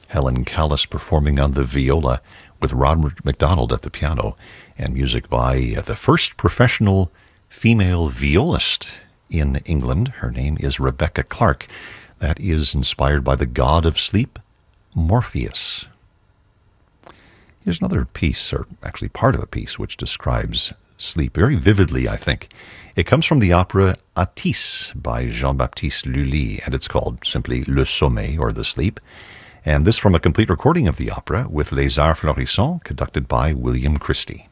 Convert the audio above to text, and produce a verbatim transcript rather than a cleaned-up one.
Helen Callis performing on the viola with Robert MacDonald at the piano, and music by uh, the first professional female violist in England. Her name is Rebecca Clark. That is inspired by the god of sleep, Morpheus. Here's another piece, or actually part of a piece, which describes sleep very vividly, I think. It comes from the opera Atys by Jean-Baptiste Lully, and it's called simply Le Sommeil, or The Sleep. And this from a complete recording of the opera with Les Arts Florissants, conducted by William Christie.